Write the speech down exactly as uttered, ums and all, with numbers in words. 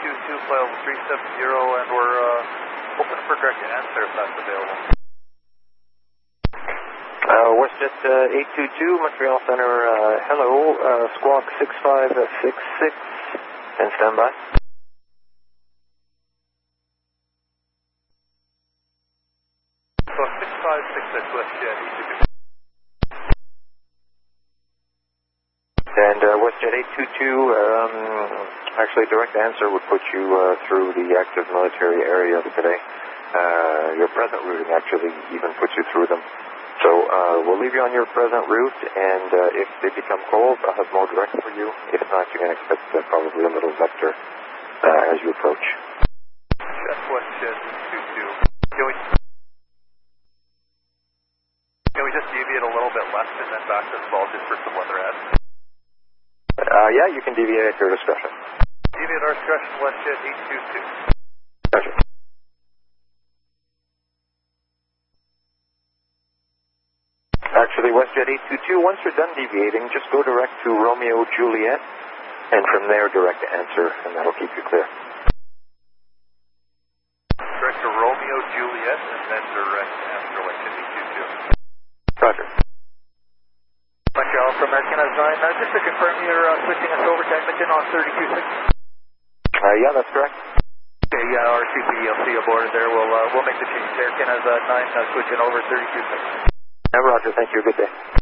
two two, fly over three seven zero, and we're uh, open for direct answer if that's available. Uh, WestJet uh, eight two two, Montreal Center, uh, hello, uh, squawk six five six six, and stand by. So six five six six, WestJet eight two two. And uh, WestJet eight two two, um, actually direct answer would put you uh, through the active military area today. Uh, your present routing actually even puts you through them. So uh, we'll leave you on your present route, and uh, if they become cold, I'll have more direct for you. If not, you can expect uh, probably a little vector uh, as you approach. Check WestJet two two. Can we, can we just deviate a little bit left and then back to the ball just for some weather ahead? Uh, yeah, you can deviate at your discretion. Deviate our discretion, WestJet eight two two. Gotcha. Actually, WestJet eight two two, once you're done deviating, just go direct to Romeo Juliet, and from there direct to answer, and that'll keep you clear. Direct to Romeo Juliet, and then direct to answer, WestJet eight two two. Roger. Montreal from American S nine, uh, just to confirm you're uh, switching us over to Edmonton on thirty-two six. Uh, yeah, that's correct. Okay, yeah, our C P D L C aboard there, we'll, uh, we'll make the change there. Can S nine uh, switching over thirty-two six. Yeah, Roger, thank you, good day.